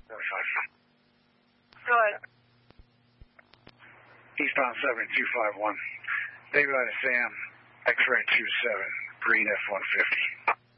Go ahead. Eastbound 7251. David out of Sam, X-ray 27, green F-150.